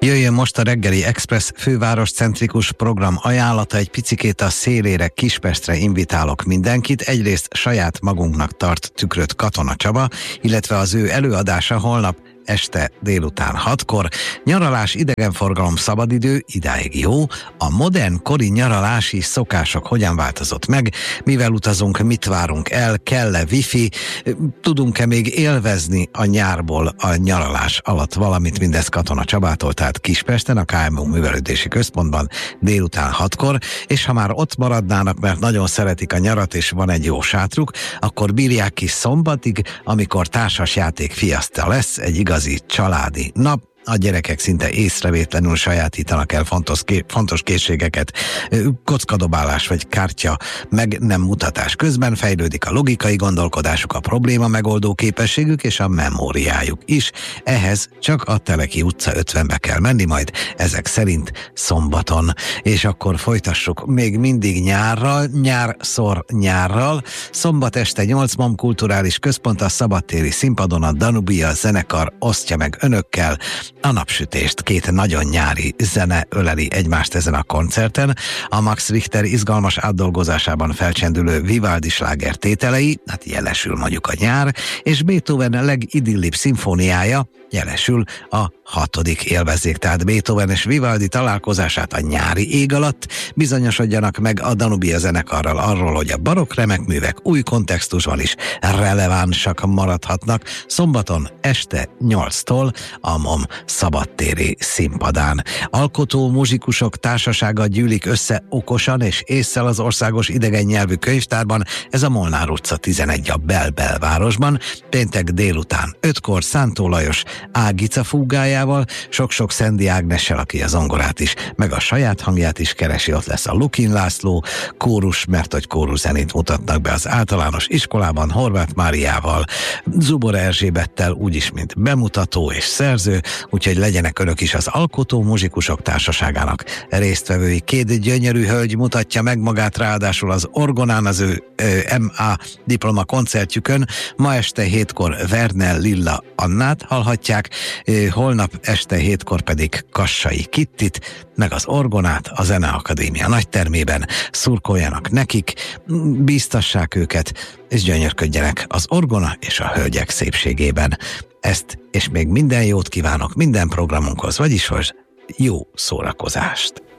Jöjjön most a reggeli Express fővároscentrikus program ajánlata, egy picikét a szélére, Kispestre invitálok mindenkit. Egyrészt saját magunknak tart tükröt Katona Csaba, illetve az ő előadása holnap este délután 6-kor. Nyaralás, idegenforgalom, szabadidő, idáig jó. A modern kori nyaralási szokások hogyan változott meg, mivel utazunk, mit várunk el, kell-e wifi, tudunk-e még élvezni a nyárból a nyaralás alatt valamit, mindezt Katona Csabától, tehát Kispesten, a KMU Művelődési Központban délután 6-kor, és ha már ott maradnának, mert nagyon szeretik a nyarat, és van egy jó sátruk, akkor bírják ki szombatig, amikor társasjáték fiaszta lesz, egy igazi családi nap. A gyerekek szinte észrevétlenül sajátítanak el fontos készségeket, kockadobálás vagy kártya meg nem mutatás közben, fejlődik a logikai gondolkodásuk, a probléma megoldó képességük és a memóriájuk is. Ehhez csak a Teleki utca 50-be kell menni, majd ezek szerint szombaton. És akkor folytassuk még mindig nyárral, nyárral. Szombat este 8 MOM Kulturális Központ, a szabadtéri színpadon a Danubia zenekar osztja meg önökkel a napsütést. Két nagyon nyári zene öleli egymást ezen a koncerten. A Max Richter izgalmas átdolgozásában felcsendülő Vivaldi sláger tételei, hát jelesül mondjuk a nyár, és Beethoven legidillibb szimfóniája, jelesül a 6. élvezzék, tehát Beethoven és Vivaldi találkozását a nyári ég alatt. Bizonyosodjanak meg a Danubia zenekarral arról, hogy a barokk remekművek új kontextusban is relevánsak maradhatnak. Szombaton este 8-tól a MOM szabadtéri színpadán. Alkotó muzsikusok társasága gyűlik össze okosan és ésszel az Országos Idegen Nyelvű Könyvtárban, ez a Molnár utca 11 a belvárosban. Péntek délután 5-kor Szántó Lajos Ágica fúgájával, sok-sok Szendi Ágnessel, aki a zongorát is, meg a saját hangját is keresi. Ott lesz a Lukin László kórus, mert hogy kóruszenét mutatnak be az általános iskolában, Horváth Máriával, Zubor Erzsébettel, úgyis mint bemutató és szerző, úgyhogy legyenek önök is az Alkotó Muzsikusok Társaságának résztvevői. Két gyönyörű hölgy mutatja meg magát, ráadásul az orgonán, az ő MA diploma koncertjükön. Ma este 7-kor Vernel Lilla Annát hallhatják, holnap este 7-kor pedig Kassai Kittit, meg az orgonát a Zeneakadémia nagytermében. Szurkoljanak nekik, bíztassák őket, és gyönyörködjenek az orgona és a hölgyek szépségében. Ezt és még minden jót kívánok minden programunkhoz, vagyis hogy jó szórakozást!